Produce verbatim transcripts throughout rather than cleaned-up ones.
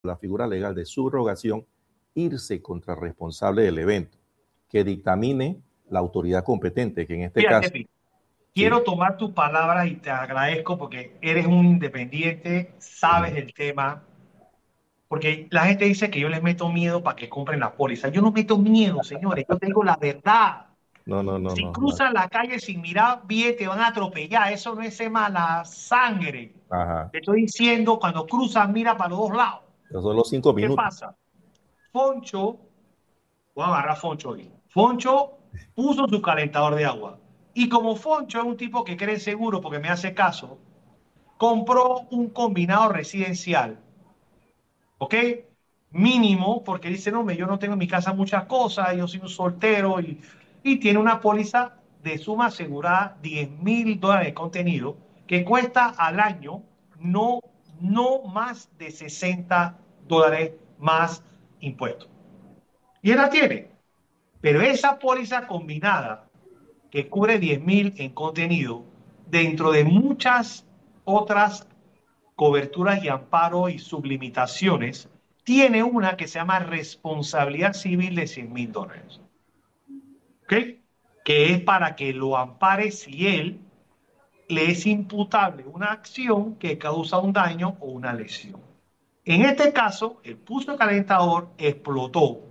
la figura legal de subrogación, irse contra el responsable del evento, que dictamine la autoridad competente, que en este Fíjate, caso... Pi, quiero ¿sí? tomar tus palabras y te agradezco porque eres un independiente, sabes Uh-huh. el tema, porque la gente dice que yo les meto miedo para que compren la póliza. Yo no meto miedo, señores, yo te digo la verdad. No, no, no, Si no, no. cruzan la calle sin mirar bien, te van a atropellar. Eso no es ser mala sangre. Ajá. Te estoy diciendo, cuando cruzan, mira para los dos lados. Esos son los cinco ¿Qué minutos. pasa? Foncho, voy a agarrar a Foncho hoy. Foncho puso su calentador de agua. Y como Foncho es un tipo que cree seguro porque me hace caso, compró un combinado residencial, ¿ok? Mínimo, porque dice, no, yo no tengo en mi casa muchas cosas, yo soy un soltero y, y tiene una póliza de suma asegurada diez mil dólares de contenido que cuesta al año no, no más de sesenta dólares más impuestos. Y él la tiene, pero esa póliza combinada que cubre diez mil en contenido, dentro de muchas otras coberturas y amparo y sublimitaciones, tiene una que se llama responsabilidad civil de cien mil dólares. ¿Ok? Que es para que lo ampare si él le es imputable una acción que causa un daño o una lesión. En este caso, el puso calentador explotó.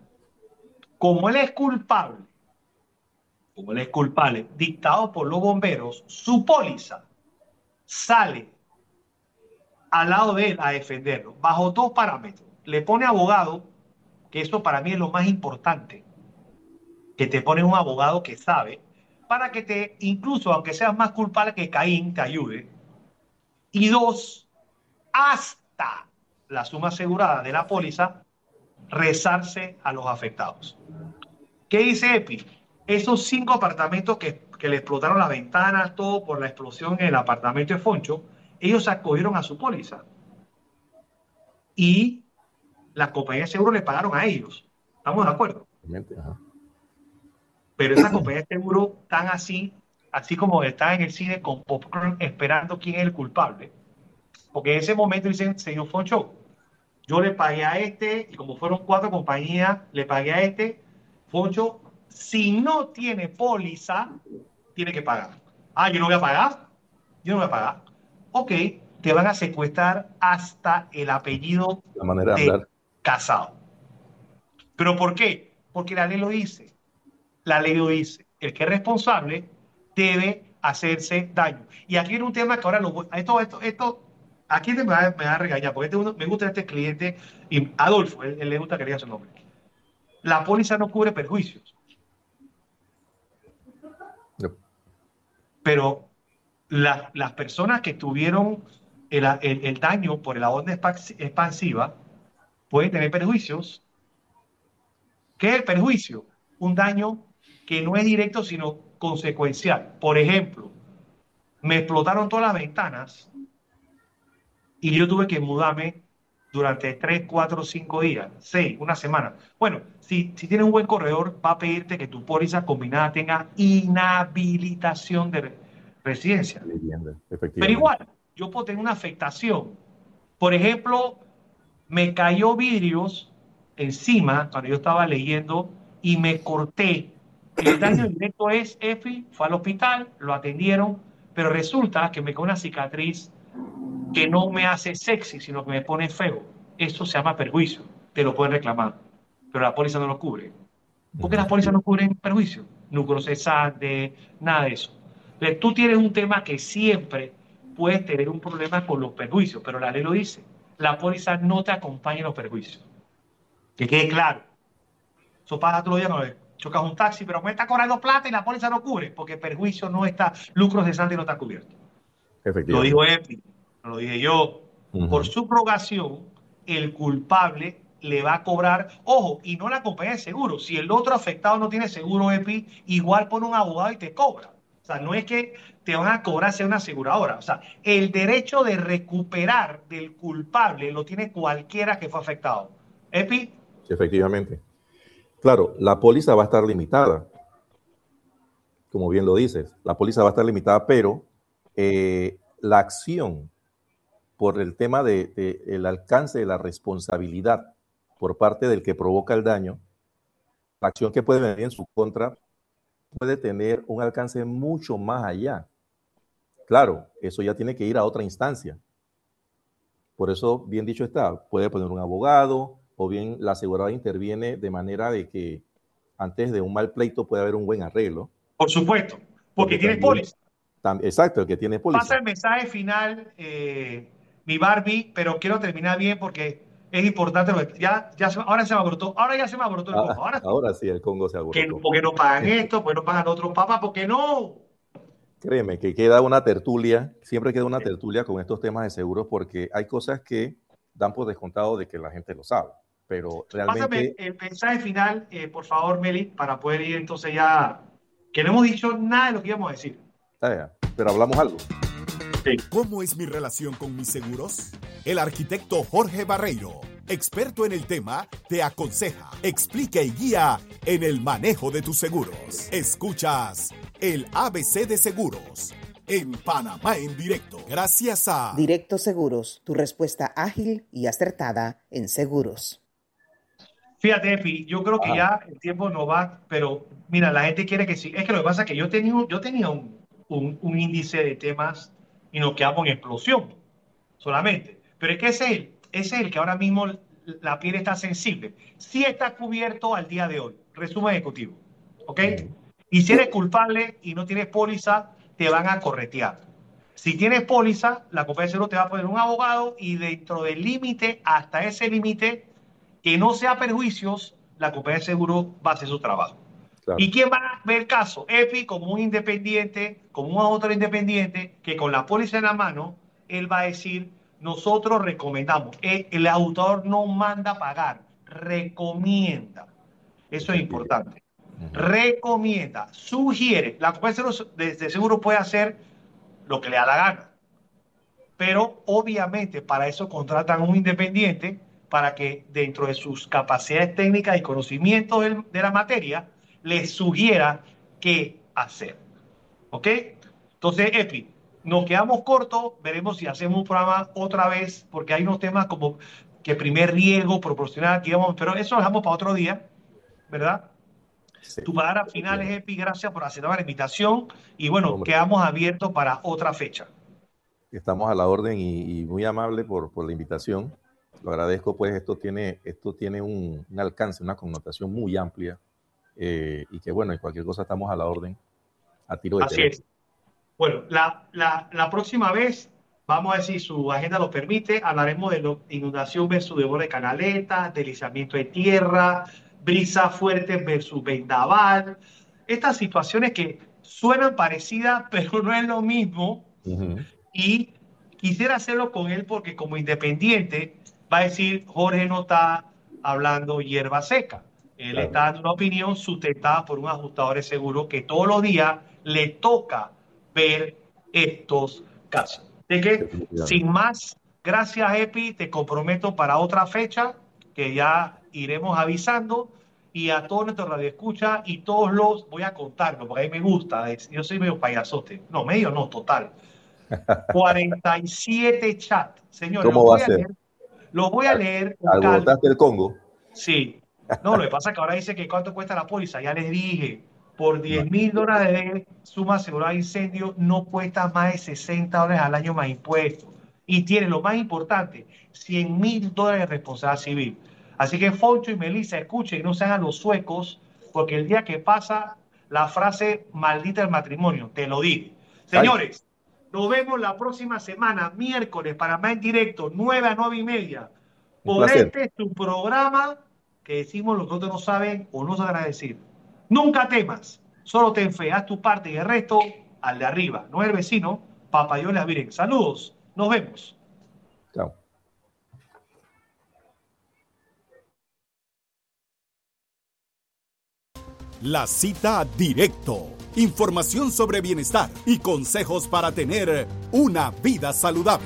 Como él es culpable, como él es culpable, dictado por los bomberos, su póliza sale al lado de él a defenderlo, bajo dos parámetros. Le pone abogado, que eso para mí es lo más importante, que te pone un abogado que sabe, para que te, incluso aunque seas más culpable que Caín, te ayude. Y dos, hasta la suma asegurada de la póliza, rezarse a los afectados. ¿Qué dice Epi? Esos cinco apartamentos que, que le explotaron las ventanas, todo por la explosión en el apartamento de Foncho, ellos acogieron a su póliza. Y las compañías de seguro le pagaron a ellos. ¿Estamos de acuerdo? Ajá. Pero esas compañías de seguro están así, así como están en el cine con popcorn esperando quién es el culpable. Porque en ese momento dicen, señor Foncho, yo le pagué a este, y como fueron cuatro compañías, le pagué a este, Foncho, si no tiene póliza, tiene que pagar. Ah, yo no voy a pagar, yo no voy a pagar. Ok, te van a secuestrar hasta el apellido La manera de de hablar. casado. ¿Pero por qué? Porque la ley lo dice. La ley lo dice. El que es responsable debe hacerse daño. Y aquí viene un tema que ahora lo voy, esto, esto, esto, aquí me va, me va a regañar, porque este uno, me gusta este cliente, y Adolfo, él, él le gusta que le diga su nombre. La póliza no cubre perjuicios, No. pero la, las personas que tuvieron el, el, el daño por la onda expansiva pueden tener perjuicios. ¿Qué es el perjuicio? Un daño que no es directo, sino consecuencial. Por ejemplo, me explotaron todas las ventanas y yo tuve que mudarme durante tres, cuatro, cinco días, seis, una semana. Bueno, si, si tienes un buen corredor, va a pedirte que tu póliza combinada tenga inhabilitación de residencia. Vivienda, Pero efectivamente. igual, yo puedo tener una afectación. Por ejemplo, me cayó vidrios encima cuando yo estaba leyendo y me corté. El daño directo es, Efi, fue al hospital, lo atendieron, pero resulta que me quedó una cicatriz que no me hace sexy, sino que me pone feo. Eso se llama perjuicio. Te lo pueden reclamar, pero la póliza no lo cubre. ¿Por qué Uh-huh. las pólizas no cubren perjuicio? Núcleo cesante, nada de eso. Entonces, tú tienes un tema que siempre puedes tener un problema con los perjuicios, pero la ley lo dice. La póliza no te acompaña en los perjuicios. Que quede claro. Eso pasa otro día cuando chocas un taxi, pero me está cobrando plata y la póliza no cubre, porque perjuicio no está, lucro cesante no está cubierto. Lo dijo Efectivamente. Epi, no lo dije yo. Por Uh-huh. subrogación, el culpable le va a cobrar, ojo, y no la compañía de seguro. Si el otro afectado no tiene seguro, Epi, igual pone un abogado y te cobra. O sea, no es que te van a cobrar sea una aseguradora. O sea, el derecho de recuperar del culpable lo tiene cualquiera que fue afectado. Epi, Sí, efectivamente. Claro, la póliza va a estar limitada, como bien lo dices. La póliza va a estar limitada, pero eh, la acción por el tema de, de el alcance de la responsabilidad por parte del que provoca el daño, la acción que puede venir en su contra puede tener un alcance mucho más allá. Claro, eso ya tiene que ir a otra instancia. Por eso, bien dicho está, puede poner un abogado o bien la asegurada interviene de manera de que antes de un mal pleito puede haber un buen arreglo. Por supuesto, porque, porque tienes también, póliza. Tam, exacto, el que tiene póliza. Pasa el mensaje final, eh, mi Barbie, pero quiero terminar bien porque es importante. Ya, ya se, ahora se me abrotó, ahora ya se me abrotó el Ah, Congo. Ahora, ahora sí, el Congo se abortó. porque no pagan esto, porque no pagan otros papás, porque no. Créeme que queda una tertulia, siempre queda una tertulia con estos temas de seguros porque hay cosas que dan por descontado de que la gente lo sabe, pero realmente... Pásame el mensaje final, eh, por favor, Meli, para poder ir entonces ya, que no hemos dicho nada de lo que íbamos a decir. Ah, pero hablamos algo. Sí. ¿Cómo es mi relación con mis seguros? El arquitecto Jorge Barreiro, experto en el tema, te aconseja, explica y guía en el manejo de tus seguros. Escuchas el A B C de Seguros en Panamá en directo. Gracias a Directo Seguros, tu respuesta ágil y acertada en seguros. Fíjate, Epi, yo creo que ya el tiempo no va, pero mira, la gente quiere que sí. Es que lo que pasa es que yo tenía, yo tenía un, un, un índice de temas y nos quedamos en explosión solamente. Pero es que ese es el, ese es el que ahora mismo la piel está sensible. Sí está cubierto al día de hoy. Resumen ejecutivo. ¿Ok? Y si eres culpable y no tienes póliza, te van a corretear. Si tienes póliza, la compañía de seguro te va a poner un abogado y dentro del límite, hasta ese límite, que no sea perjuicios, la compañía de seguro va a hacer su trabajo. Claro. ¿Y quién va a ver el caso? EPI como un independiente, como un autor independiente, que con la póliza en la mano, él va a decir, nosotros recomendamos. El, el autor no manda a pagar, recomienda. Eso es importante. Uh-huh. Recomienda, sugiere. La compañía de, de seguro puede hacer lo que le da la gana. Pero obviamente para eso contratan un independiente para que dentro de sus capacidades técnicas y conocimientos de, de la materia les sugiera qué hacer. ¿Ok? Entonces, Epi, nos quedamos cortos, veremos si hacemos un programa otra vez, porque hay unos temas como que primer riesgo, proporcional, digamos, pero eso lo dejamos para otro día, ¿verdad? Sí. Tu palabra final es, Epi, gracias por aceptar la invitación y bueno, Hombre. quedamos abiertos para otra fecha. Estamos a la orden y, y muy amable por, por la invitación. Lo agradezco, pues esto tiene, esto tiene un, un alcance, una connotación muy amplia eh, y que bueno, en cualquier cosa estamos a la orden, a tiro de Así teléfono. es. Bueno, la, la, la próxima vez, vamos a ver si su agenda lo permite, hablaremos de lo, inundación versus desborde de canaletas, deslizamiento de tierra, brisa fuerte versus vendaval. Estas situaciones que suenan parecidas, pero no es lo mismo. Uh-huh. Y quisiera hacerlo con él porque como independiente va a decir, Jorge no está hablando hierba seca. Él claro. está dando una opinión sustentada por un ajustador de seguro que todos los días le toca ver estos casos. De que, sin más, gracias, Epi, te comprometo para otra fecha que ya iremos avisando y a todos nuestros radioescuchas y todos los, voy a contarlo porque a mí me gusta, yo soy medio payasote, no, medio no, total. cuarenta y siete chats, señores. ¿Cómo va a ser? Leer, los voy a leer. ¿Alborotaste el Congo? Sí. No, lo que pasa es que ahora dice que cuánto cuesta la póliza. Ya les dije, por diez mil dólares de suma asegurada de incendio no cuesta más de sesenta dólares al año más impuestos. Y tiene lo más importante, cien mil dólares de responsabilidad civil. Así que Foncho y Melissa, escuchen y no se hagan los suecos, porque el día que pasa la frase maldita del matrimonio, te lo digo. Señores, Ay. nos vemos la próxima semana, miércoles, Panamá en directo, nueve a nueve y media. Por este es tu programa que decimos lo que otros no saben o no saben decir. Nunca temas, solo ten fe, haz tu parte y el resto al de arriba, no el vecino, papayoles miren. Saludos, nos vemos. Chao. La cita directo. Información sobre bienestar y consejos para tener una vida saludable.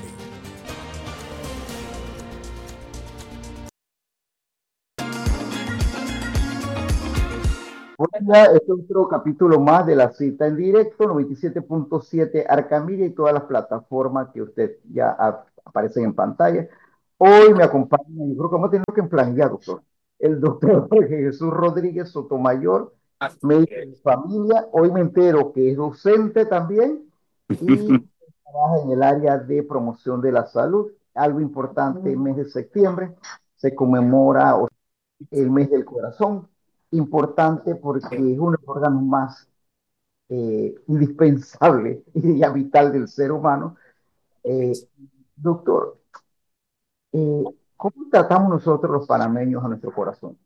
Bueno, ya este es otro capítulo más de la cita en directo, noventa y siete punto siete Arca Media y todas las plataformas que usted ya ha, aparecen en pantalla. Hoy me acompaña, yo creo que vamos a tener que en plan ya, doctor, el doctor Jorge Jesús Rodríguez Sotomayor, médico de familia. Hoy me entero que es docente también y trabaja en el área de promoción de la salud. Algo importante, el mes de septiembre se conmemora el mes del corazón, importante porque es uno de los órganos más eh, indispensable y ya vital del ser humano. Eh, doctor, eh, ¿cómo tratamos nosotros los panameños a nuestro corazón?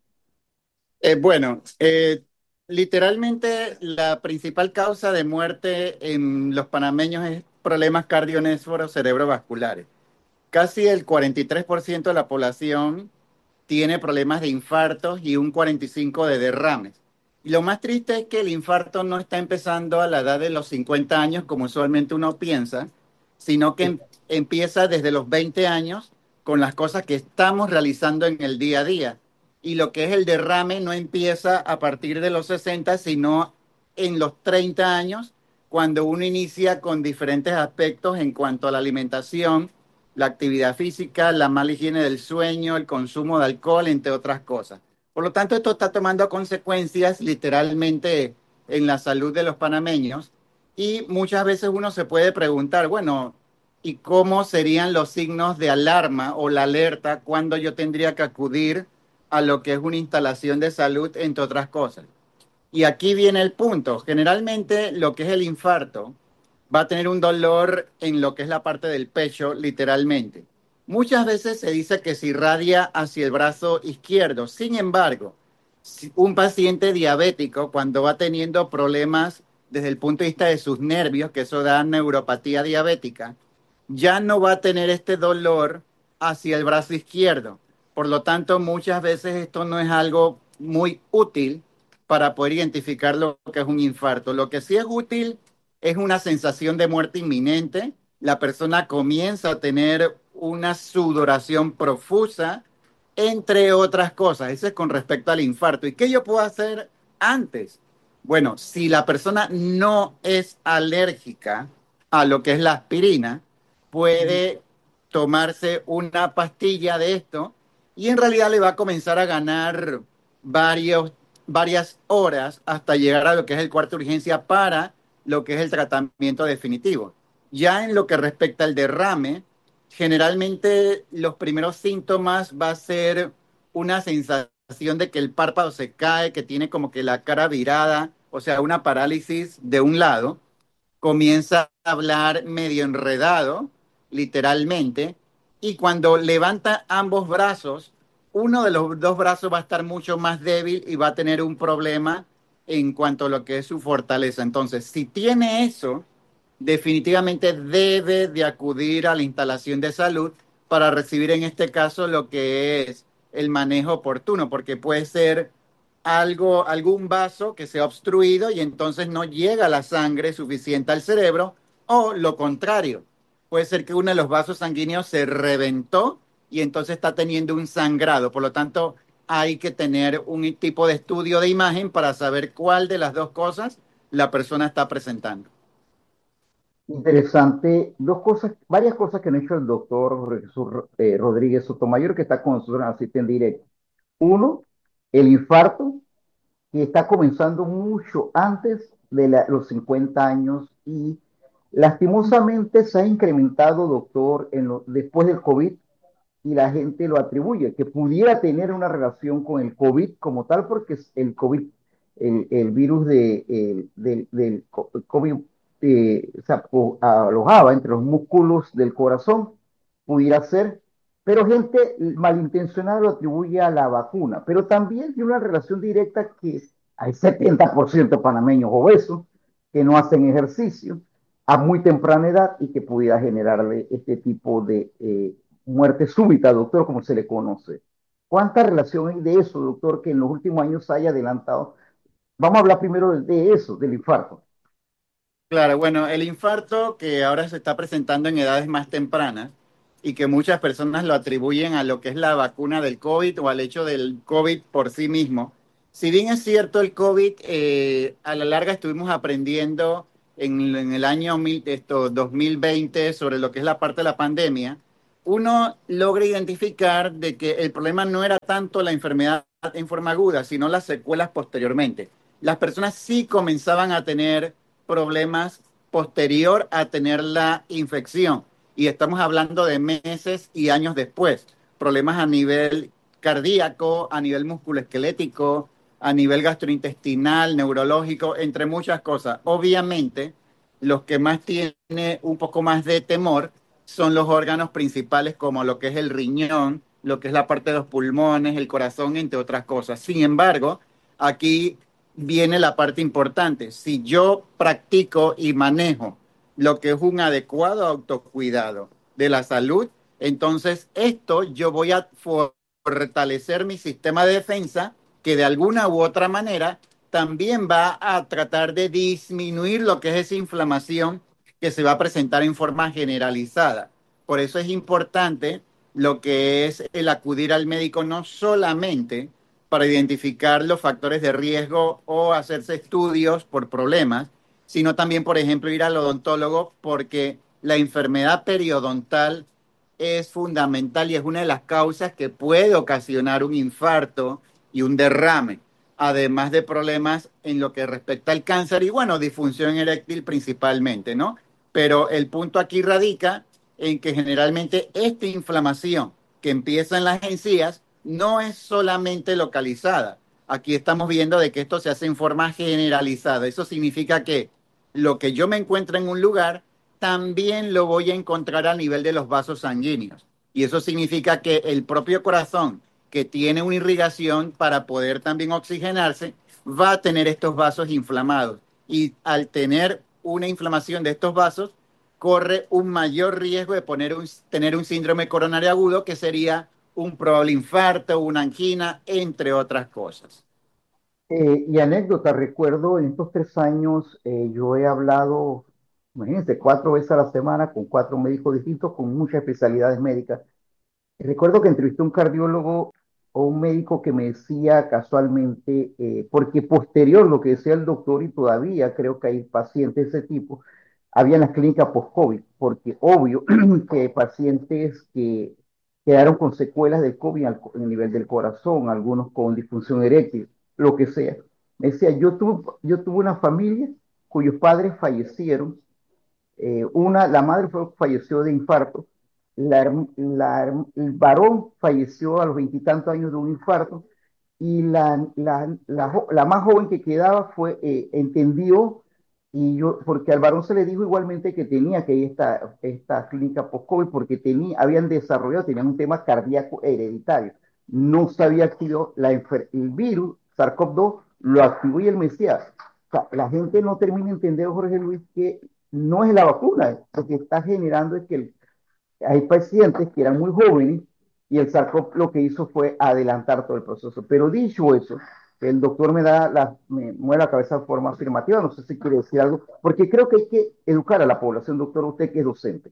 Eh, bueno, eh, literalmente la principal causa de muerte en los panameños es problemas cardionéfros cerebrovasculares. Casi el cuarenta y tres por ciento de la población tiene problemas de infartos y un cuarenta y cinco por ciento de derrames. Y lo más triste es que el infarto no está empezando a la edad de los cincuenta años, como usualmente uno piensa, sino que em- empieza desde los veinte años con las cosas que estamos realizando en el día a día. Y lo que es el derrame no empieza a partir de los sesenta, sino en los treinta años, cuando uno inicia con diferentes aspectos en cuanto a la alimentación, la actividad física, la mala higiene del sueño, el consumo de alcohol, entre otras cosas. Por lo tanto, esto está tomando consecuencias literalmente en la salud de los panameños y muchas veces uno se puede preguntar, bueno, ¿y cómo serían los signos de alarma o la alerta cuando yo tendría que acudir a lo que es una instalación de salud, entre otras cosas? Y aquí viene el punto. Generalmente lo que es el infarto va a tener un dolor en lo que es la parte del pecho, literalmente. Muchas veces se dice que se irradia hacia el brazo izquierdo. Sin embargo, si un paciente diabético, cuando va teniendo problemas desde el punto de vista de sus nervios, que eso da neuropatía diabética, ya no va a tener este dolor hacia el brazo izquierdo. Por lo tanto, muchas veces esto no es algo muy útil para poder identificar lo que es un infarto. Lo que sí es útil es una sensación de muerte inminente. La persona comienza a tener una sudoración profusa, entre otras cosas. Eso es con respecto al infarto. ¿Y qué yo puedo hacer antes? Bueno, si la persona no es alérgica a lo que es la aspirina, puede tomarse una pastilla de esto y en realidad le va a comenzar a ganar varios, varias horas hasta llegar a lo que es el cuarto de urgencia para lo que es el tratamiento definitivo. Ya en lo que respecta al derrame, generalmente los primeros síntomas va a ser una sensación de que el párpado se cae, que tiene como que la cara virada, o sea, una parálisis de un lado. Comienza a hablar medio enredado, literalmente, y cuando levanta ambos brazos, uno de los dos brazos va a estar mucho más débil y va a tener un problema en cuanto a lo que es su fortaleza. Entonces, si tiene eso, definitivamente debe de acudir a la instalación de salud para recibir en este caso lo que es el manejo oportuno, porque puede ser algo, algún vaso que se ha obstruido y entonces no llega la sangre suficiente al cerebro, o lo contrario, puede ser que uno de los vasos sanguíneos se reventó y entonces está teniendo un sangrado. Por lo tanto, hay que tener un tipo de estudio de imagen para saber cuál de las dos cosas la persona está presentando. Interesante, dos cosas, varias cosas que ha hecho el doctor Jesús eh, Rodríguez Sotomayor, que está con nosotros en Asiste en Directo. Uno, el infarto, que está comenzando mucho antes de la- los cincuenta años y lastimosamente se ha incrementado, doctor, en lo- después del COVID, y la gente lo atribuye, que pudiera tener una relación con el COVID como tal, porque el COVID, el, el virus de, el, del, del COVID eh, se alojaba entre los músculos del corazón, pudiera ser, pero gente malintencionada lo atribuye a la vacuna, pero también tiene una relación directa que hay setenta por ciento de panameños obesos que no hacen ejercicio a muy temprana edad y que pudiera generarle este tipo de eh, muerte súbita, doctor, como se le conoce. ¿Cuánta relación hay de eso, doctor, que en los últimos años se haya adelantado? Vamos a hablar primero de, de eso, del infarto. Claro, bueno, el infarto que ahora se está presentando en edades más tempranas y que muchas personas lo atribuyen a lo que es la vacuna del COVID o al hecho del COVID por sí mismo. Si bien es cierto, el COVID eh, a la larga estuvimos aprendiendo en, en el año mil, esto, dos mil veinte sobre lo que es la parte de la pandemia, uno logra identificar de que el problema no era tanto la enfermedad en forma aguda, sino las secuelas posteriormente. Las personas sí comenzaban a tener problemas posterior a tener la infección, y estamos hablando de meses y años después. Problemas a nivel cardíaco, a nivel musculoesquelético, a nivel gastrointestinal, neurológico, entre muchas cosas. Obviamente, los que más tienen un poco más de temor son los órganos principales, como lo que es el riñón, lo que es la parte de los pulmones, el corazón, entre otras cosas. Sin embargo, aquí viene la parte importante. Si yo practico y manejo lo que es un adecuado autocuidado de la salud, entonces esto yo voy a fortalecer mi sistema de defensa, que de alguna u otra manera también va a tratar de disminuir lo que es esa inflamación que se va a presentar en forma generalizada. Por eso es importante lo que es el acudir al médico, no solamente para identificar los factores de riesgo o hacerse estudios por problemas, sino también, por ejemplo, ir al odontólogo, porque la enfermedad periodontal es fundamental y es una de las causas que puede ocasionar un infarto y un derrame, además de problemas en lo que respecta al cáncer y, bueno, disfunción eréctil principalmente, ¿no? Pero el punto aquí radica en que generalmente esta inflamación que empieza en las encías no es solamente localizada. Aquí estamos viendo de que esto se hace en forma generalizada. Eso significa que lo que yo me encuentro en un lugar, también lo voy a encontrar a nivel de los vasos sanguíneos. Y eso significa que el propio corazón, que tiene una irrigación para poder también oxigenarse, va a tener estos vasos inflamados. Y al tener una inflamación de estos vasos, corre un mayor riesgo de poner un, tener un síndrome coronario agudo, que sería un probable infarto, una angina, entre otras cosas. Eh, y anécdota, recuerdo en estos tres años, eh, yo he hablado, imagínense, cuatro veces a la semana con cuatro médicos distintos con muchas especialidades médicas. Recuerdo que entrevisté a un cardiólogo o un médico que me decía casualmente, eh, porque posterior lo que decía el doctor, y todavía creo que hay pacientes de ese tipo, había en las clínicas post-COVID, porque obvio que hay pacientes que quedaron con secuelas del COVID al, en el nivel del corazón, algunos con disfunción eréctil, lo que sea. Me decía, yo tuve, yo tuve una familia cuyos padres fallecieron, eh, una, la madre fue, falleció de infarto, la, la, el varón falleció a los veintitantos años de un infarto, y la, la, la, la, más joven que quedaba fue, eh, entendió, y yo, porque al varón se le dijo igualmente que tenía que ir a esta, esta clínica post-COVID porque tenía, habían desarrollado, tenían un tema cardíaco hereditario. No se había activado la, el virus SARS-CoV dos, lo activó, y él me decía, o sea, la gente no termina de entender, Jorge Luis, que no es la vacuna, lo que está generando es que el, hay pacientes que eran muy jóvenes y el SARS-CoV lo que hizo fue adelantar todo el proceso. Pero dicho eso, el doctor me da la, me mueve la cabeza de forma afirmativa, no sé si quiere decir algo, porque creo que hay que educar a la población, doctor, usted que es docente.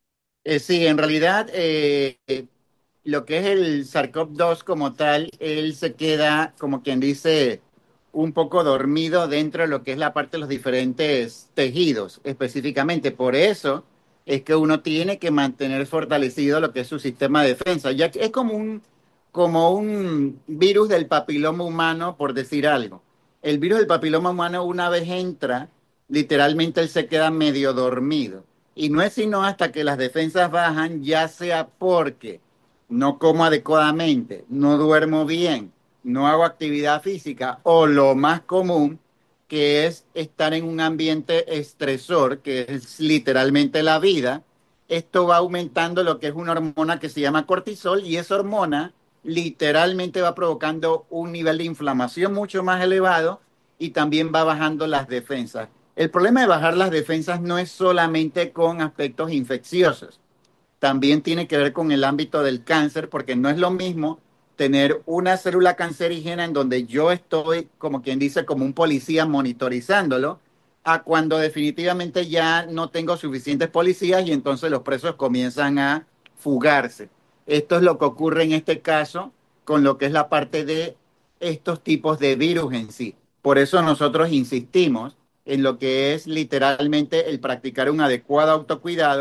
Eh, sí, en realidad, eh, eh, lo que es el SARS-CoV dos como tal, él se queda, como quien dice, un poco dormido dentro de lo que es la parte de los diferentes tejidos específicamente. Por eso es que uno tiene que mantener fortalecido lo que es su sistema de defensa, ya que es como un, como un virus del papiloma humano, por decir algo. El virus del papiloma humano, una vez entra, literalmente él se queda medio dormido. Y no es sino hasta que las defensas bajan, ya sea porque no como adecuadamente, no duermo bien, no hago actividad física, o lo más común, que es estar en un ambiente estresor, que es literalmente la vida. Esto va aumentando lo que es una hormona que se llama cortisol, y esa hormona literalmente va provocando un nivel de inflamación mucho más elevado, y también va bajando las defensas. El problema de bajar las defensas no es solamente con aspectos infecciosos, también tiene que ver con el ámbito del cáncer, porque no es lo mismo tener una célula cancerígena en donde yo estoy, como quien dice, como un policía monitorizándolo, a cuando definitivamente ya no tengo suficientes policías y entonces los presos comienzan a fugarse. Esto es lo que ocurre en este caso con lo que es la parte de estos tipos de virus en sí. Por eso nosotros insistimos en lo que es literalmente el practicar un adecuado autocuidado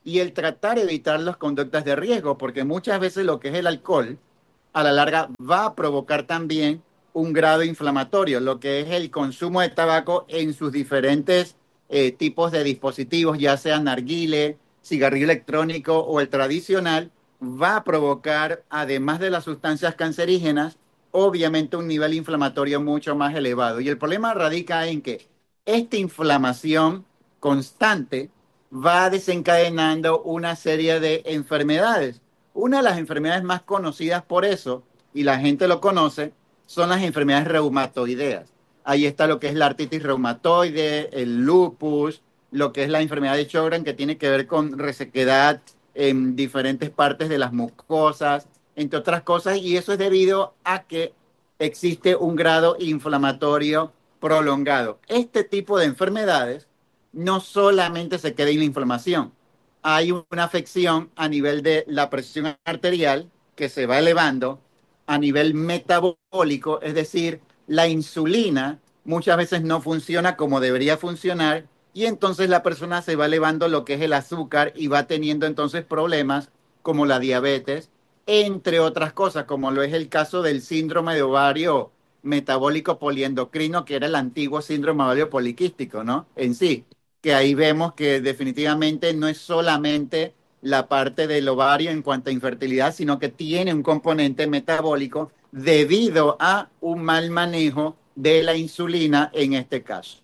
y el tratar de evitar las conductas de riesgo, porque muchas veces lo que es el alcohol, a la larga va a provocar también un grado inflamatorio, lo que es el consumo de tabaco en sus diferentes eh, tipos de dispositivos, ya sea narguile, cigarrillo electrónico o el tradicional, va a provocar, además de las sustancias cancerígenas, obviamente un nivel inflamatorio mucho más elevado. Y el problema radica en que esta inflamación constante va desencadenando una serie de enfermedades. Una de las enfermedades más conocidas por eso, y la gente lo conoce, son las enfermedades reumatoideas. Ahí está lo que es la artritis reumatoide, el lupus, lo que es la enfermedad de Sjögren, que tiene que ver con resequedad en diferentes partes de las mucosas, entre otras cosas, y eso es debido a que existe un grado inflamatorio prolongado. Este tipo de enfermedades no solamente se queda en la inflamación, hay una afección a nivel de la presión arterial que se va elevando, a nivel metabólico, es decir, la insulina muchas veces no funciona como debería funcionar y entonces la persona se va elevando lo que es el azúcar y va teniendo entonces problemas como la diabetes, entre otras cosas, como lo es el caso del síndrome de ovario metabólico poliendocrino, que era el antiguo síndrome de ovario poliquístico, ¿no? En sí, que ahí vemos que definitivamente no es solamente la parte del ovario en cuanto a infertilidad, sino que tiene un componente metabólico debido a un mal manejo de la insulina en este caso.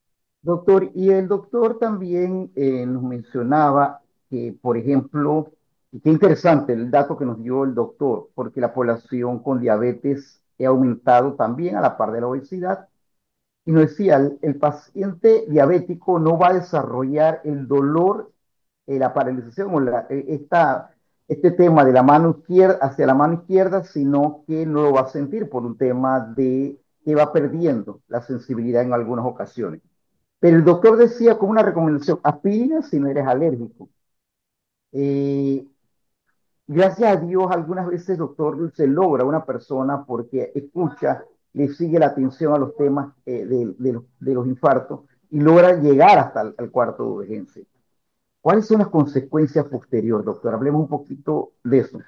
Doctor, y el doctor también eh, nos mencionaba que, por ejemplo, y qué interesante el dato que nos dio el doctor, porque la población con diabetes ha aumentado también a la par de la obesidad. Y nos decía, el, el paciente diabético no va a desarrollar el dolor, eh, la paralización o la, eh, esta, este tema de la mano izquierda hacia la mano izquierda, sino que no lo va a sentir por un tema de que va perdiendo la sensibilidad en algunas ocasiones. Pero el doctor decía como una recomendación, aspirina si no eres alérgico. Eh, Gracias a Dios, algunas veces, doctor, se logra una persona porque escucha, le sigue la atención a los temas eh, de, de, los, de, los infartos y logra llegar hasta el, el cuarto de urgencia. ¿Cuáles son las consecuencias posteriores, doctor? Hablemos un poquito de eso.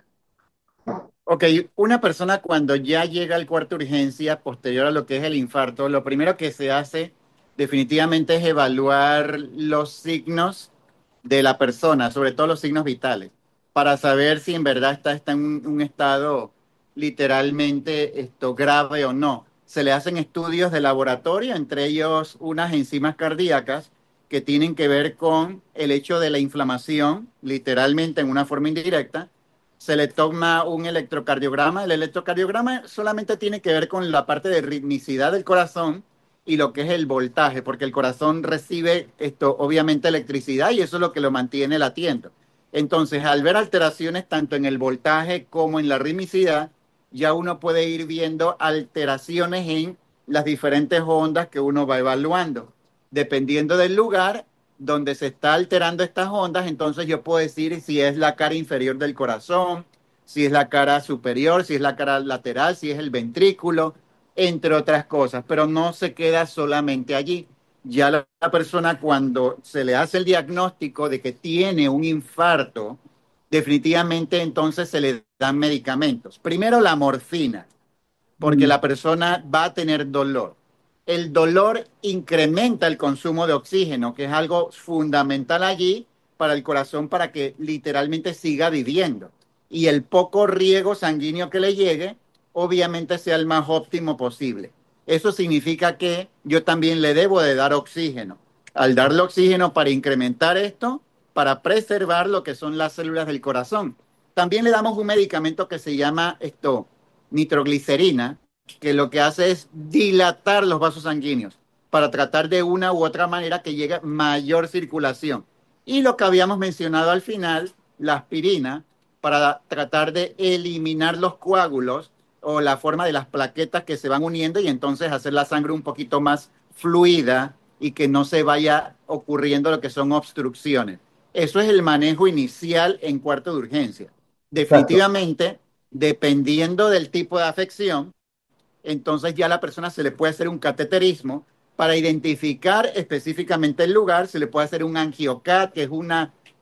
Ok, una persona cuando ya llega al cuarto de urgencia posterior a lo que es el infarto, lo primero que se hace definitivamente es evaluar los signos de la persona, sobre todo los signos vitales, para saber si en verdad está, está en un, un estado literalmente esto, grave o no. Se le hacen estudios de laboratorio, entre ellos unas enzimas cardíacas que tienen que ver con el hecho de la inflamación, literalmente en una forma indirecta. Se le toma un electrocardiograma. El electrocardiograma solamente tiene que ver con la parte de ritmicidad del corazón y lo que es el voltaje, porque el corazón recibe esto, obviamente, electricidad y eso es lo que lo mantiene latiendo. Entonces, al ver alteraciones tanto en el voltaje como en la ritmicidad, ya uno puede ir viendo alteraciones en las diferentes ondas que uno va evaluando. Dependiendo del lugar donde se está alterando estas ondas, entonces yo puedo decir si es la cara inferior del corazón, si es la cara superior, si es la cara lateral, si es el ventrículo, entre otras cosas, pero no se queda solamente allí. Ya la, la persona cuando se le hace el diagnóstico de que tiene un infarto, definitivamente entonces se le dan medicamentos. Primero la morfina, porque mm. la persona va a tener dolor. El dolor incrementa el consumo de oxígeno, que es algo fundamental allí para el corazón para que literalmente siga viviendo. Y el poco riego sanguíneo que le llegue, obviamente sea el más óptimo posible. Eso significa que yo también le debo de dar oxígeno. Al darle oxígeno para incrementar esto, para preservar lo que son las células del corazón. También le damos un medicamento que se llama esto, nitroglicerina, que lo que hace es dilatar los vasos sanguíneos para tratar de una u otra manera que llegue mayor circulación. Y lo que habíamos mencionado al final, la aspirina, para tratar de eliminar los coágulos o la forma de las plaquetas que se van uniendo y entonces hacer la sangre un poquito más fluida y que no se vaya ocurriendo lo que son obstrucciones. Eso es el manejo inicial en cuarto de urgencia. Definitivamente, exacto, dependiendo del tipo de afección, entonces ya a la persona se le puede hacer un cateterismo para identificar específicamente el lugar, se le puede hacer un angiocat, que es una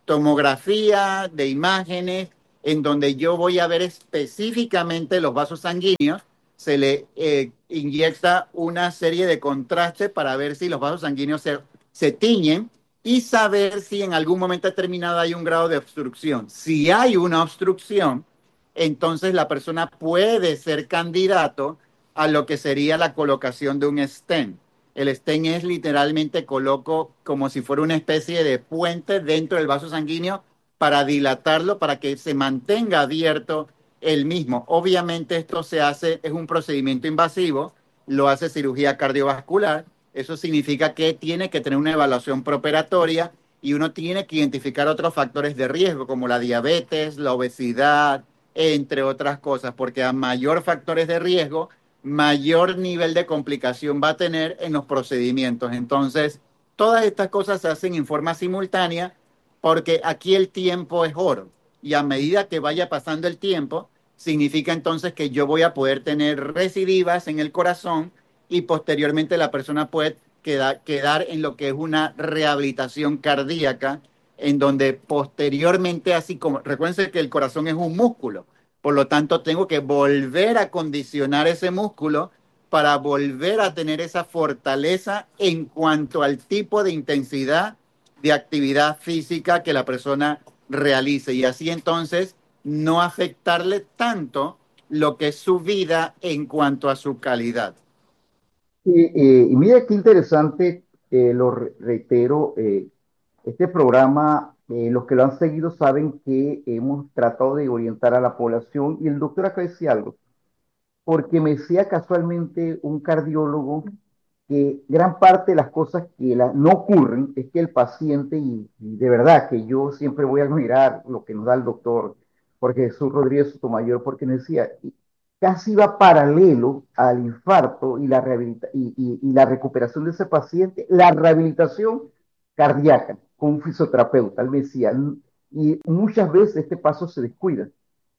tomografía de imágenes, en donde yo voy a ver específicamente los vasos sanguíneos. Se le eh, inyecta una serie de contrastes para ver si los vasos sanguíneos se, se tiñen y saber si en algún momento determinado hay un grado de obstrucción. Si hay una obstrucción, entonces la persona puede ser candidato a lo que sería la colocación de un stent. El stent es literalmente coloco como si fuera una especie de puente dentro del vaso sanguíneo para dilatarlo, para que se mantenga abierto el mismo. Obviamente esto se hace, es un procedimiento invasivo, lo hace cirugía cardiovascular. Eso significa que tiene que tener una evaluación preoperatoria y uno tiene que identificar otros factores de riesgo como la diabetes, la obesidad, entre otras cosas, porque a mayor factores de riesgo, mayor nivel de complicación va a tener en los procedimientos. Entonces, todas estas cosas se hacen en forma simultánea porque aquí el tiempo es oro y a medida que vaya pasando el tiempo, significa entonces que yo voy a poder tener recidivas en el corazón y posteriormente la persona puede quedar, quedar en lo que es una rehabilitación cardíaca, en donde posteriormente, así como, recuérdense que el corazón es un músculo, por lo tanto tengo que volver a condicionar ese músculo para volver a tener esa fortaleza en cuanto al tipo de intensidad de actividad física que la persona realice y así entonces no afectarle tanto lo que es su vida en cuanto a su calidad. Y, eh, y mira qué interesante, eh, lo re- reitero, eh, este programa, eh, los que lo han seguido saben que hemos tratado de orientar a la población y el doctor acá decía algo, porque me decía casualmente un cardiólogo que gran parte de las cosas que la- no ocurren es que el paciente, y, y de verdad que yo siempre voy a admirar lo que nos da el doctor Jorge Jesús Rodríguez Sotomayor, porque me decía, y casi va paralelo al infarto y la, rehabilita- y, y- y la recuperación de ese paciente, la rehabilitación cardíaca con un fisioterapeuta. Él me decía, y muchas veces este paso se descuida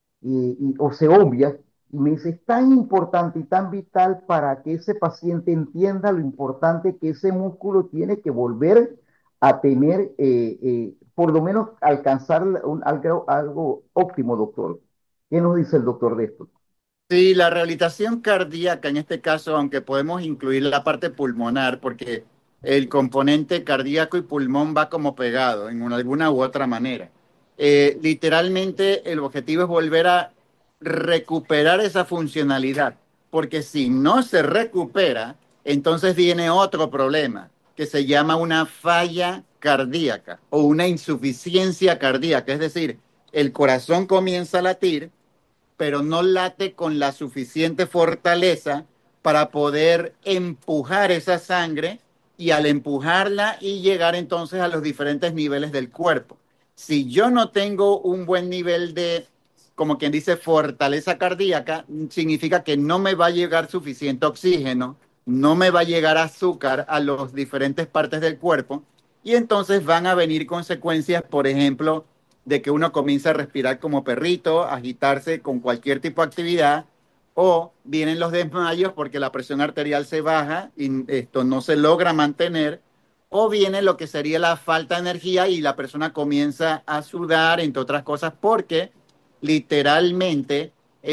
y, y- o se obvia, y me dice, es tan importante y tan vital para que ese paciente entienda lo importante que ese músculo tiene que volver a tener, eh, eh, por lo menos alcanzar un, algo, algo óptimo, doctor. ¿Qué nos dice el doctor de esto? Sí, la rehabilitación cardíaca en este caso, aunque podemos incluir la parte pulmonar, porque el componente cardíaco y pulmón va como pegado en una- alguna u otra manera. Eh, literalmente el objetivo es volver a recuperar esa funcionalidad, porque si no se recupera, entonces viene otro problema que se llama una falla cardíaca o una insuficiencia cardíaca, es decir, el corazón comienza a latir pero no late con la suficiente fortaleza para poder empujar esa sangre y al empujarla y llegar entonces a los diferentes niveles del cuerpo. Si yo no tengo un buen nivel de, como quien dice, fortaleza cardíaca, significa que no me va a llegar suficiente oxígeno, no me va a llegar azúcar a las diferentes partes del cuerpo y entonces van a venir consecuencias, por ejemplo, de que uno comienza a respirar como perrito, agitarse con cualquier tipo de actividad, o vienen los desmayos porque la presión arterial se baja y esto no se logra mantener, o viene lo que sería la falta de energía y la persona comienza a sudar, entre otras cosas, porque literalmente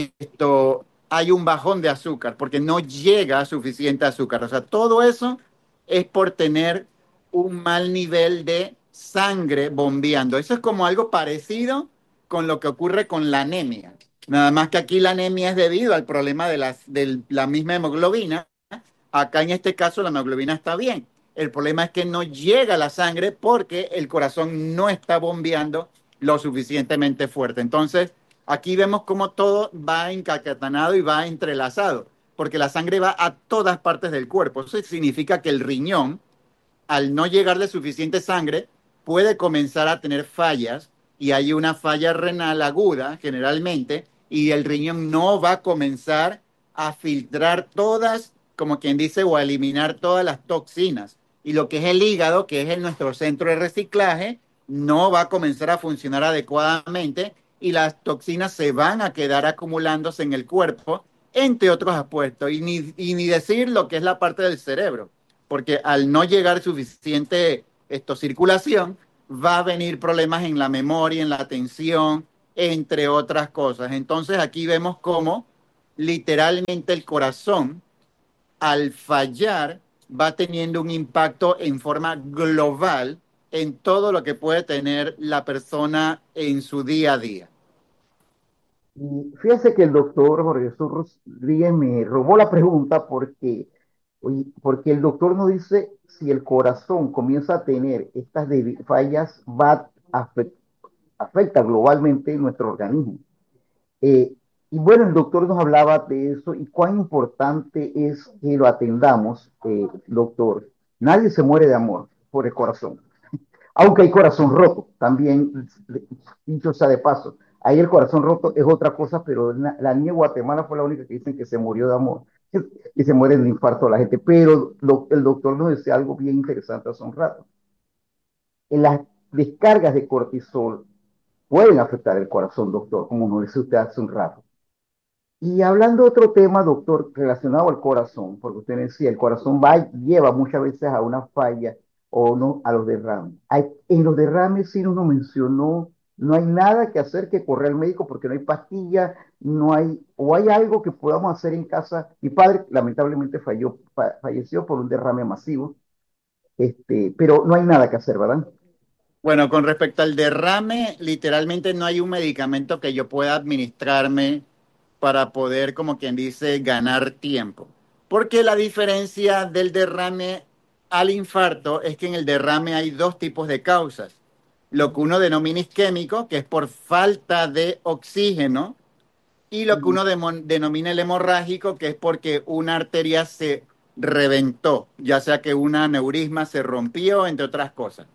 esto hay un bajón de azúcar, porque no llega suficiente azúcar. O sea, todo eso es por tener un mal nivel de sangre bombeando. Eso es como algo parecido con lo que ocurre con la anemia. Nada más que aquí la anemia es debido al problema de, las, de la misma hemoglobina. Acá en este caso la hemoglobina está bien. El problema es que no llega la sangre porque el corazón no está bombeando lo suficientemente fuerte. Entonces, aquí vemos cómo todo va encatenado y va entrelazado, porque la sangre va a todas partes del cuerpo. Eso significa que el riñón, al no llegarle suficiente sangre, puede comenzar a tener fallas y hay una falla renal aguda generalmente y el riñón no va a comenzar a filtrar todas, como quien dice, o a eliminar todas las toxinas. Y lo que es el hígado, que es el, nuestro centro de reciclaje, no va a comenzar a funcionar adecuadamente y las toxinas se van a quedar acumulándose en el cuerpo, entre otros aspectos. Y ni, y ni decir lo que es la parte del cerebro porque al no llegar suficiente esto, circulación, va a venir problemas en la memoria, en la atención, entre otras cosas. Entonces aquí vemos cómo literalmente el corazón, al fallar, va teniendo un impacto en forma global en todo lo que puede tener la persona en su día a día. Y fíjese que el doctor Jorge Jesús Rodríguez me robó la pregunta porque, oye, porque el doctor nos dice si el corazón comienza a tener estas debi- fallas, va a afect- afecta globalmente nuestro organismo. Eh, y bueno, el doctor nos hablaba de eso y cuán importante es que lo atendamos, eh, doctor. Nadie se muere de amor por el corazón. Aunque hay corazón roto, también, dicho sea de paso. Ahí el corazón roto es otra cosa, pero la, la niña de Guatemala fue la única que dicen que se murió de amor y se muere de infarto la gente. Pero lo, el doctor nos decía algo bien interesante hace un rato. En las descargas de cortisol pueden afectar el corazón, doctor, como nos decía usted hace un rato. Y hablando de otro tema, doctor, relacionado al corazón, porque usted decía, el corazón va, lleva muchas veces a una falla o no a los derrames. Hay, en los derrames, sí nos mencionó, no hay nada que hacer que correr al médico porque no hay pastilla, no hay, o hay algo que podamos hacer en casa. Mi padre lamentablemente falló, fa, falleció por un derrame masivo, este, pero no hay nada que hacer, ¿verdad? Bueno, con respecto al derrame, literalmente no hay un medicamento que yo pueda administrarme para poder, como quien dice, ganar tiempo. Porque la diferencia del derrame al infarto es que en el derrame hay dos tipos de causas. Lo que uno denomina isquémico, que es por falta de oxígeno, y lo que uno demo- denomina el hemorrágico, que es porque una arteria se reventó, ya sea que una aneurisma se rompió, entre otras cosas.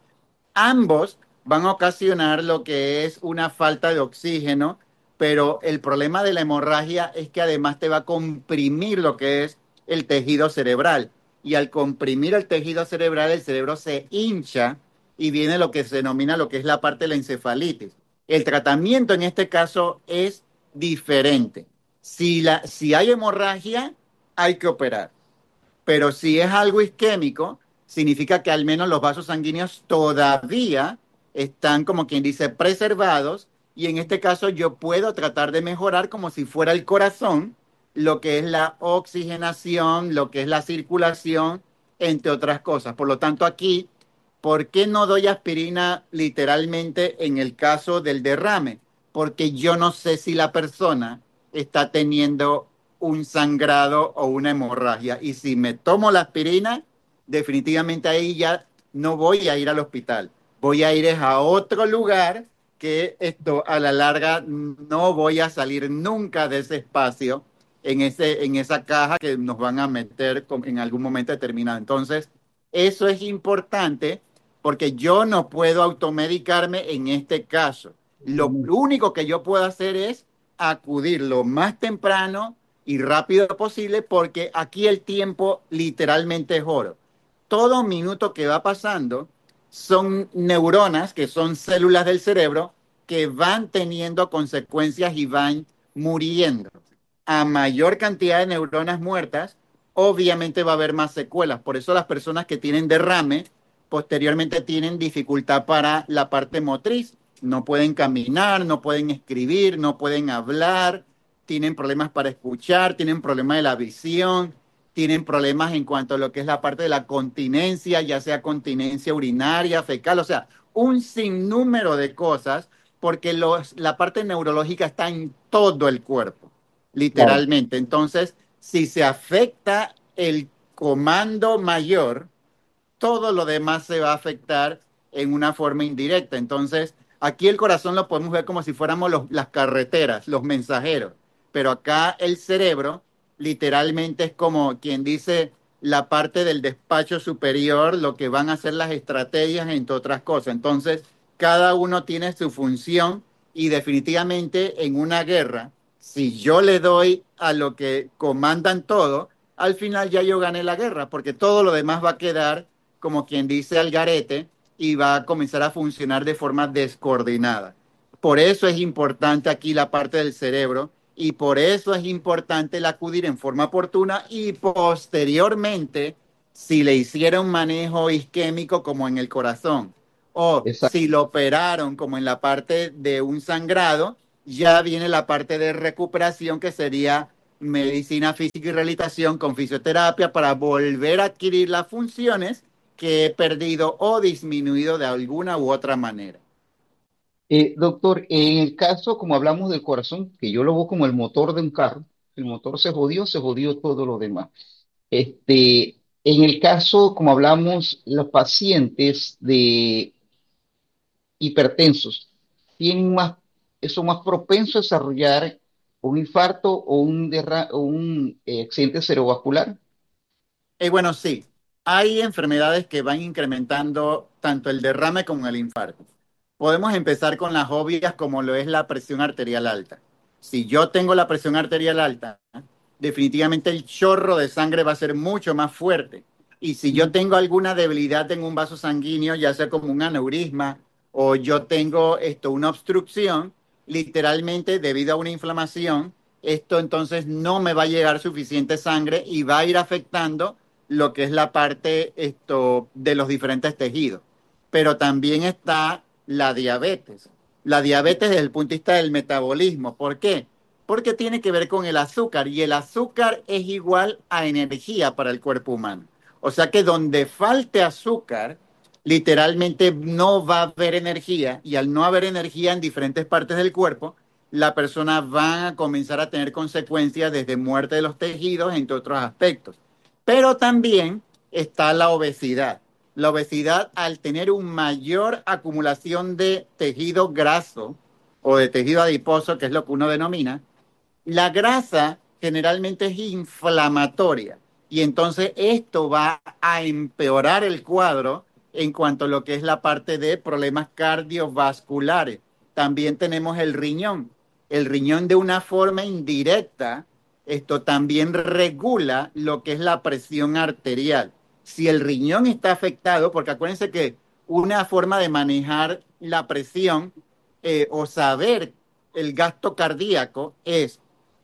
Ambos van a ocasionar lo que es una falta de oxígeno, pero el problema de la hemorragia es que además te va a comprimir lo que es el tejido cerebral. Y al comprimir el tejido cerebral, el cerebro se hincha y viene lo que se denomina lo que es la parte de la encefalitis. El tratamiento en este caso es diferente. Si, la, si hay hemorragia, hay que operar. Pero si es algo isquémico, significa que al menos los vasos sanguíneos todavía están, como quien dice, preservados. Y en este caso yo puedo tratar de mejorar como si fuera el corazón, lo que es la oxigenación, lo que es la circulación, entre otras cosas. Por lo tanto, aquí, ¿por qué no doy aspirina literalmente en el caso del derrame? Porque yo no sé si la persona está teniendo un sangrado o una hemorragia. Y si me tomo la aspirina, definitivamente ahí ya no voy a ir al hospital. Voy a ir a otro lugar que esto a la larga no voy a salir nunca de ese espacio, en, ese, en esa caja que nos van a meter en algún momento determinado. Entonces, eso es importante porque yo no puedo automedicarme en este caso. Lo único que yo puedo hacer es acudir lo más temprano y rápido posible porque aquí el tiempo literalmente es oro. Todo minuto que va pasando son neuronas, que son células del cerebro, que van teniendo consecuencias y van muriendo. A mayor cantidad de neuronas muertas, obviamente va a haber más secuelas. Por eso las personas que tienen derrame posteriormente tienen dificultad para la parte motriz. No pueden caminar, no pueden escribir, no pueden hablar, tienen problemas para escuchar, tienen problemas de la visión, tienen problemas en cuanto a lo que es la parte de la continencia, ya sea continencia urinaria, fecal, o sea, un sinnúmero de cosas, porque los, la parte neurológica está en todo el cuerpo, Claro. literalmente. Entonces, si se afecta el comando mayor, todo lo demás se va a afectar en una forma indirecta. Entonces, aquí el corazón lo podemos ver como si fuéramos los, las carreteras, los mensajeros, pero acá el cerebro literalmente es como quien dice la parte del despacho superior, lo que van a hacer las estrategias, entre otras cosas. Entonces, cada uno tiene su función y definitivamente en una guerra, si yo le doy a lo que comandan todo, al final ya yo gané la guerra, porque todo lo demás va a quedar como quien dice al garete y va a comenzar a funcionar de forma descoordinada. Por eso es importante aquí la parte del cerebro y por eso es importante el acudir en forma oportuna y posteriormente, si le hiciera un manejo isquémico como en el corazón O Exacto. si lo operaron como en la parte de un sangrado, ya viene la parte de recuperación, que sería medicina física y rehabilitación con fisioterapia para volver a adquirir las funciones que he perdido o disminuido de alguna u otra manera. Eh, doctor, en el caso, como hablamos del corazón, que yo lo veo como el motor de un carro, el motor se jodió, se jodió todo lo demás. Este, en el caso, como hablamos, los pacientes de hipertensos tienen más, son más propensos a desarrollar un infarto o un, derra- o un eh, accidente cerebrovascular. Y bueno, sí, hay enfermedades que van incrementando tanto el derrame como el infarto. Podemos empezar con las obvias, como lo es la presión arterial alta. Si yo tengo la presión arterial alta, definitivamente el chorro de sangre va a ser mucho más fuerte. Y si yo tengo alguna debilidad en un vaso sanguíneo, ya sea como un aneurisma o yo tengo esto, una obstrucción, literalmente debido a una inflamación, esto entonces no me va a llegar suficiente sangre y va a ir afectando lo que es la parte esto, de los diferentes tejidos. Pero también está la diabetes. La diabetes desde el punto de vista del metabolismo. ¿Por qué? Porque tiene que ver con el azúcar, y el azúcar es igual a energía para el cuerpo humano. O sea que donde falte azúcar, literalmente no va a haber energía, y al no haber energía en diferentes partes del cuerpo, la persona va a comenzar a tener consecuencias desde muerte de los tejidos, entre otros aspectos. Pero también está la obesidad. La obesidad, al tener una mayor acumulación de tejido graso o de tejido adiposo, que es lo que uno denomina, la grasa generalmente es inflamatoria, y entonces esto va a empeorar el cuadro en cuanto a lo que es la parte de problemas cardiovasculares. También tenemos el riñón. El riñón, de una forma indirecta, esto también regula lo que es la presión arterial. Si el riñón está afectado, porque acuérdense que una forma de manejar la presión eh, o saber el gasto cardíaco es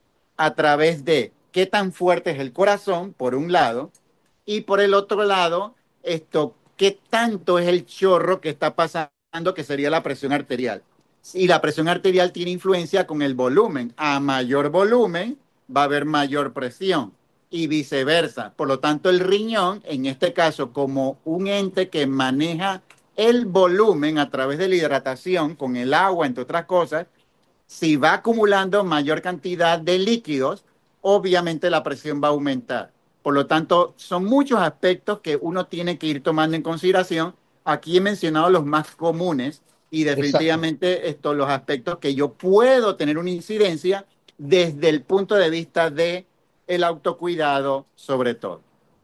a través de qué tan fuerte es el corazón, por un lado, y por el otro lado, esto, qué tanto es el chorro que está pasando, que sería la presión arterial. Y la presión arterial tiene influencia con el volumen. A mayor volumen va a haber mayor presión, y viceversa. Por lo tanto, el riñón, en este caso, como un ente que maneja el volumen a través de la hidratación con el agua, entre otras cosas, si va acumulando mayor cantidad de líquidos, obviamente la presión va a aumentar. Por lo tanto, son muchos aspectos que uno tiene que ir tomando en consideración. Aquí he mencionado los más comunes, y definitivamente estos los aspectos que yo puedo tener una incidencia desde el punto de vista de el autocuidado, sobre todo.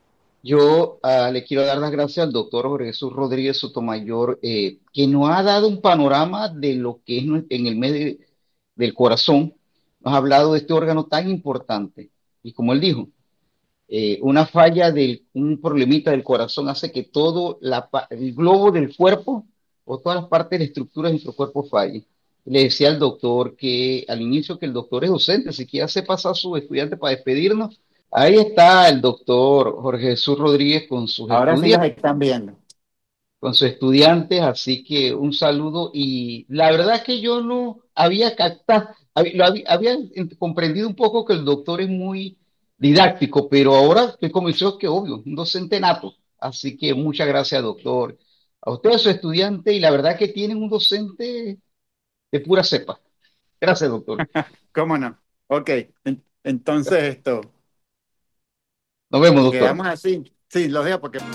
Yo uh, le quiero dar las gracias al doctor Jorge Jesús Rodríguez Sotomayor, eh, que nos ha dado un panorama de lo que es en el medio del corazón. Nos ha hablado de este órgano tan importante. Y como él dijo, eh, una falla, de un problemita del corazón hace que todo la, el globo del cuerpo o todas las partes de la estructura de nuestro cuerpo falle. Le decía al doctor que al inicio que el doctor es docente, si quiere hacer pasar a sus estudiantes para despedirnos. Ahí está el doctor Jorge Jesús Rodríguez con sus Ahora sí los estudiantes, están viendo. con sus estudiantes, así que un saludo. Y la verdad que yo no había captado, había, lo había, había comprendido un poco que el doctor es muy didáctico, pero ahora estoy convencido que obvio, un docente nato. Así que muchas gracias, doctor. A ustedes, su estudiante, y la verdad que tienen un docente de pura cepa. Gracias, doctor. ¿Cómo no? Ok, entonces esto. Nos vemos, doctor. Quedamos así. Sí, los dejo porque...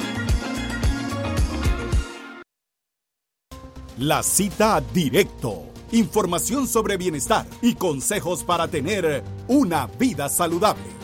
La cita directo. Información sobre bienestar y consejos para tener una vida saludable.